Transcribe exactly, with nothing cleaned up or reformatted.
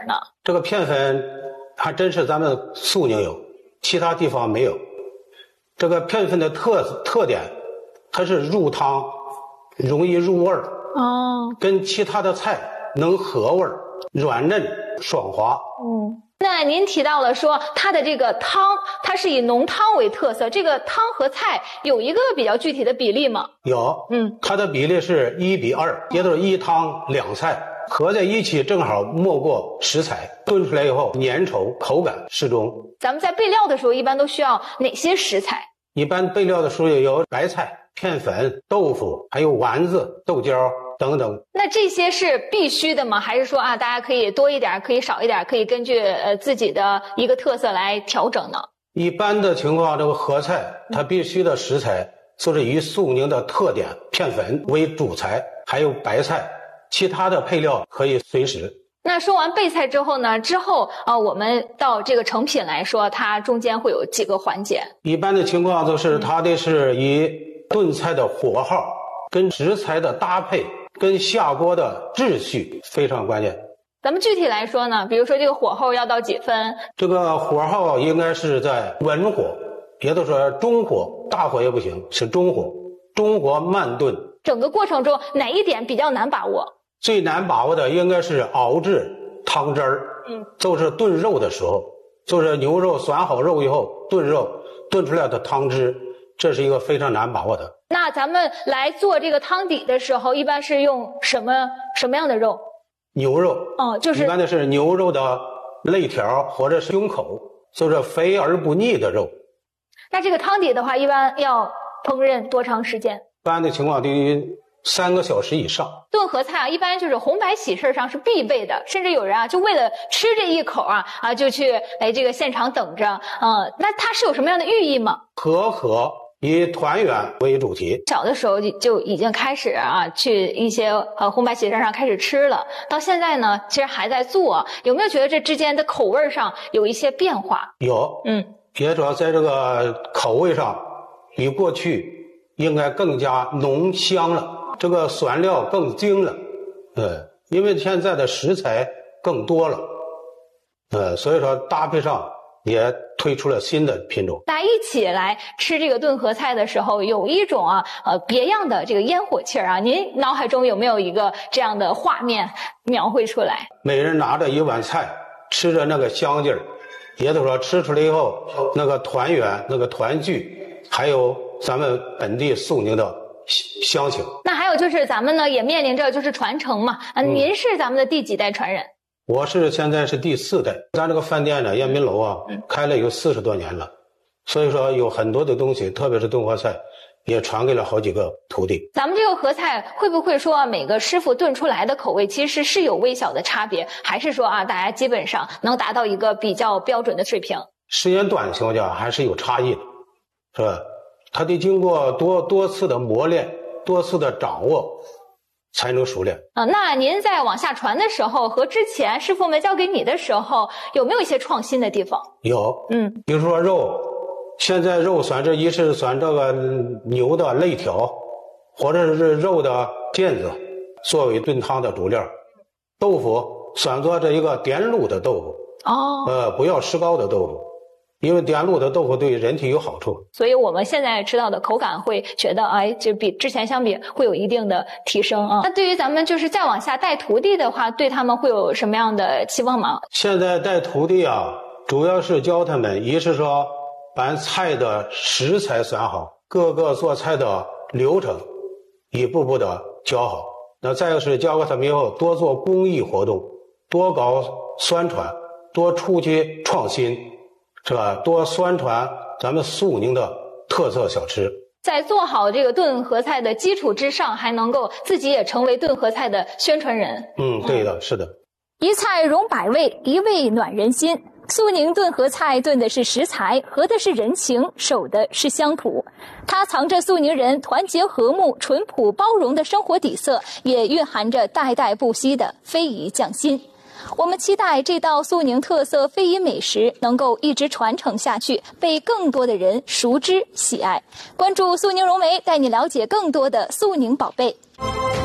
呢？ 这个片粉还真是咱们肃宁有，其他地方没有。这个片粉的特特点，它是入汤容易入味儿， 哦， 跟其他的菜能合味儿，软嫩爽滑。 嗯。那您提到了说它的这个汤，它是以浓汤为特色，这个汤和菜有一个比较具体的比例吗？ 有， 嗯， 它的比例是一比二，也就是一汤两菜合在一起，正好没过食材，炖出来以后粘稠，口感适中。 咱们在备料的时候一般都需要哪些食材？ 一般备料的时候有白菜、片粉、豆腐，还有丸子、豆角等等。 那这些是必须的吗？还是说啊，大家可以多一点，可以少一点，可以根据呃自己的一个特色来调整呢？ 一般的情况，这个合菜它必须的食材就是以肃宁的特点片粉为主材，还有白菜，其他的配料可以随时。 那说完备菜之后呢？之后啊、呃，我们到这个成品来说，它中间会有几个环节。 一般的情况就是它的是以炖菜的火候跟食材的搭配跟下锅的秩序非常关键。 咱们具体来说呢，比如说这个火候要到几分？ 这个火候应该是在文火，也就是说中火，大火也不行，是中火，中火慢炖。 整个过程中哪一点比较难把握？ 最难把握的应该是熬制汤汁儿，嗯，就是炖肉的时候，就是牛肉选好肉以后炖肉，炖出来的汤汁，这是一个非常难把握的。 那咱们来做这个汤底的时候，一般是用什么什么样的肉？ 牛肉， 哦，就是一般的是牛肉的肋条或者是胸口，就是肥而不腻的肉。 那这个汤底的话，一般要烹饪多长时间？ 一般的情况得三个小时以上。 炖合菜啊，一般就是红白喜事上是必备的，甚至有人啊，就为了吃这一口啊啊，就去来这个现场等着。嗯，那它是有什么样的寓意吗？ 和合以团圆为主题。 小的时候就就已经开始啊，去一些呃红白喜事上开始吃了，到现在呢，其实还在做。有没有觉得这之间的口味上有一些变化？ 有，嗯，也主要在这个口味上，比过去应该更加浓香了。这个选料更精了，呃，因为现在的食材更多了，呃，所以说搭配上也推出了新的品种。 大家一起来吃这个炖合菜的时候，有一种啊呃别样的这个烟火气儿啊，您脑海中有没有一个这样的画面描绘出来？ 每人拿着一碗菜，吃着那个香劲儿，也就是说吃出来以后那个团圆、那个团聚，还有咱们本地肃宁的乡情。 那还有就是咱们呢也面临着就是传承嘛，啊，您是咱们的第几代传人？ 我是现在是第四代。咱这个饭店呢，燕民楼啊，开了有四十多年了，所以说有很多的东西，特别是炖合菜，也传给了好几个徒弟。 咱们这个合菜会不会说每个师傅炖出来的口味其实是有微小的差别，还是说啊大家基本上能达到一个比较标准的水平？ 时间短的情况下还是有差异的，是吧？他得经过多多次的磨练，多次的掌握，才能熟练。 啊，那您在往下传的时候和之前师傅们教给你的时候，有没有一些创新的地方？ 有， 嗯， 比如说肉，现在肉选这一是选这个牛的肋条，或者是肉的腱子作为炖汤的主料。豆腐选择这一个点卤的豆腐， 哦， 呃，不要石膏的豆腐。因为点卤的豆腐对人体有好处， 所以我们现在吃到的口感会觉得，哎，就比之前相比会有一定的提升啊。那对于咱们就是再往下带徒弟的话，对他们会有什么样的期望吗？ 现在带徒弟啊，主要是教他们，一是说把菜的食材选好，各个做菜的流程一步步的教好。那再就是教给他们以后，多做公益活动，多搞宣传，多出去创新。是吧？多宣传咱们肃宁的特色小吃， 在做好这个炖合菜的基础之上，还能够自己也成为炖合菜的宣传人。 嗯，对的，是的。 一菜容百味，一味暖人心。肃宁炖合菜炖的是食材，合的是人情，守的是乡土。它藏着肃宁人团结和睦、淳朴包容的生活底色，也蕴含着代代不息的非遗匠心。我们期待这道肃宁特色非遗美食能够一直传承下去，被更多的人熟知喜爱。关注肃宁融媒，带你了解更多的肃宁宝贝。